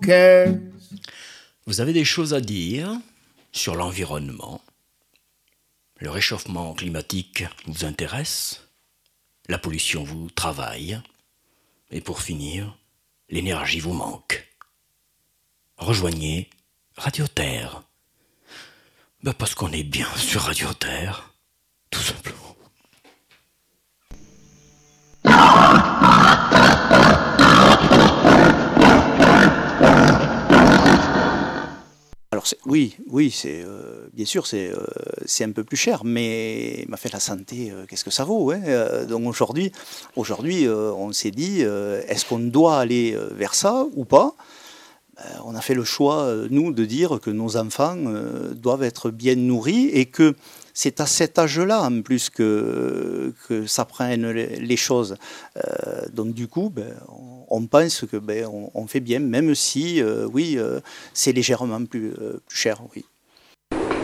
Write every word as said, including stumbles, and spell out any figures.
caisse. Vous avez des choses à dire sur l'environnement? Le réchauffement climatique vous intéresse? La pollution vous travaille? Et pour finir, l'énergie vous manque? Rejoignez Radio Terre. Ben parce qu'on est bien sur Radio Terre, tout simplement. Alors c'est, oui, oui, c'est euh, bien sûr c'est euh, c'est un peu plus cher, mais m'a fait la santé, euh, qu'est-ce que ça vaut, hein. Euh, donc aujourd'hui, aujourd'hui, euh, on s'est dit, euh, est-ce qu'on doit aller euh, vers ça ou pas? Ben, on a fait le choix, euh, nous, de dire que nos enfants euh, doivent être bien nourris et que c'est à cet âge-là, en plus, que, que s'apprennent les, les choses. Euh, donc du coup, ben, on, on pense que ben, on, on fait bien, même si, euh, oui, euh, c'est légèrement plus, euh, plus cher, oui.